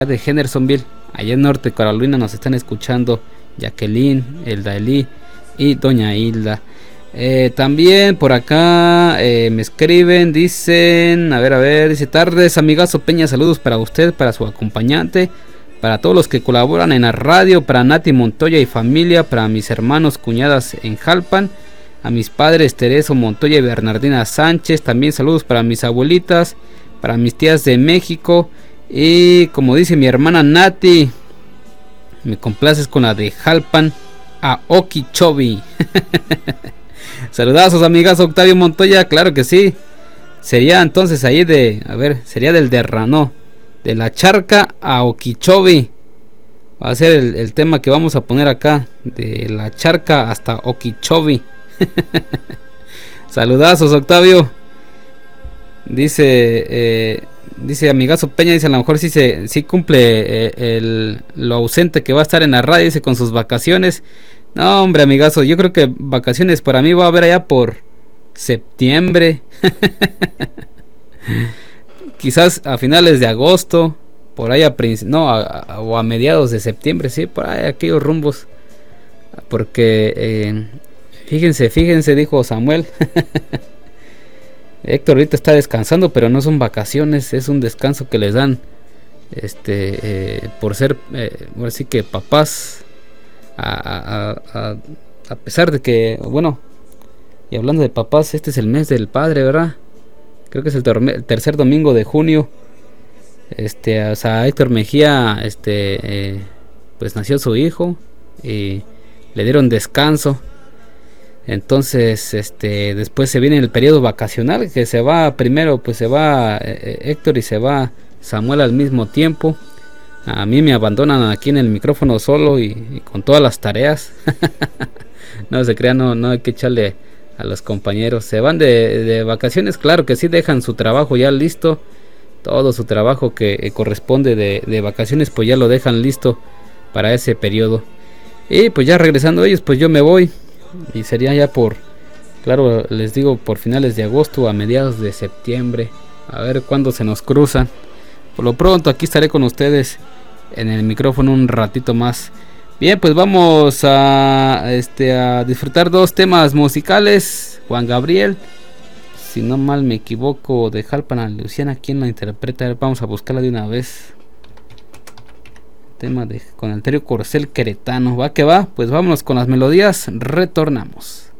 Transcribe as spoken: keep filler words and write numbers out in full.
de Hendersonville, allá en Norte Carolina, nos están escuchando Jacqueline, Elda Eli y Doña Hilda. Eh, también por acá eh, me escriben, dicen, a ver, a ver, dice: tardes, amigazo Peña, saludos para usted, para su acompañante, para todos los que colaboran en la radio, para Nati Montoya y familia, para mis hermanos, cuñadas en Jalpan, a mis padres Tereso Montoya y Bernardina Sánchez, también saludos para mis abuelitas, para mis tías de México, y como dice mi hermana Nati, me complaces con la de Jalpan, a Okeechobee. Saludazos, amigas. Octavio Montoya, claro que sí. Sería entonces ahí de, a ver, sería del Derranó, de la charca a Okeechobee. Va a ser el, el tema que vamos a poner acá, de la charca hasta Okeechobee. Saludazos, Octavio. Dice, eh, dice amigazo Peña, dice: a lo mejor sí se, sí cumple eh, el, lo ausente que va a estar en la radio, dice, con sus vacaciones. No, hombre, amigazo, yo creo que vacaciones para mí va a haber allá por septiembre. Quizás a finales de agosto, por ahí a no, a, a, o a mediados de septiembre, sí, por ahí aquellos rumbos. Porque eh, fíjense, fíjense, dijo Samuel. Héctor ahorita está descansando, pero no son vacaciones, es un descanso que les dan, este, eh, por ser, eh, ahora sí que papás. A, a, a, a pesar de que, bueno, y hablando de papás, este es el mes del padre, ¿verdad? Creo que es el, ter el tercer domingo de junio. Este, o sea, Héctor Mejía, este, eh, pues nació su hijo y le dieron descanso. Entonces, este, después se viene el periodo vacacional, que se va primero, pues se va eh, Héctor y se va Samuel al mismo tiempo. A mí me abandonan aquí en el micrófono solo y, y con todas las tareas. No se crean, no, no hay que echarle a los compañeros. Se van de, de vacaciones, claro que sí, dejan su trabajo ya listo. Todo su trabajo que eh, corresponde de, de vacaciones, pues ya lo dejan listo para ese periodo. Y pues ya regresando ellos, pues yo me voy. Y sería ya por, claro, les digo, por finales de agosto a mediados de septiembre. A ver cuándo se nos cruzan. Por lo pronto aquí estaré con ustedes en el micrófono un ratito más. Bien, pues vamos a, este, a disfrutar dos temas musicales. Juan Gabriel, si no mal me equivoco, de Jalpan a Luciana, ¿quién la interpreta? Vamos a buscarla de una vez. Tema de con el trío Corcel Queretano. Va que va, pues vámonos con las melodías, retornamos.